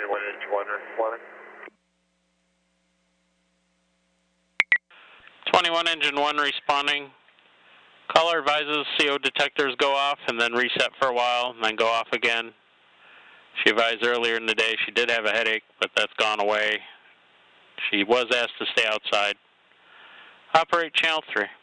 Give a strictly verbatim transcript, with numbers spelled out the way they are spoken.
twenty-one engine one responding. twenty-one engine one responding. Caller advises C O detectors go off and then reset for a while and then go off again. She advised earlier in the day she did have a headache, but that's gone away. She was asked to stay outside. Operate channel three.